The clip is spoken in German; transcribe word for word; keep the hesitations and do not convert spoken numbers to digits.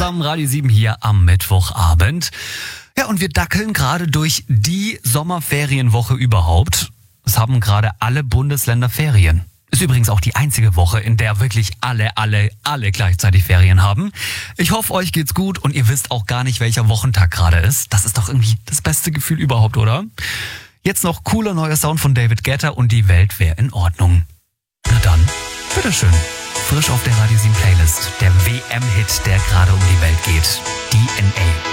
zusammen, Radio sieben hier am Mittwochabend. Ja, und wir dackeln gerade durch die Sommerferienwoche überhaupt. Es haben gerade alle Bundesländer Ferien. Ist übrigens auch die einzige Woche, in der wirklich alle, alle, alle gleichzeitig Ferien haben. Ich hoffe, euch geht's gut und ihr wisst auch gar nicht, welcher Wochentag gerade ist. Das ist doch irgendwie das beste Gefühl überhaupt, oder? Jetzt noch cooler neuer Sound von David Guetta und die Welt wäre in Ordnung. Na dann, bitteschön. Frisch auf der Radio sieben Playlist. Der W M-Hit, der gerade um die Welt geht. D N A.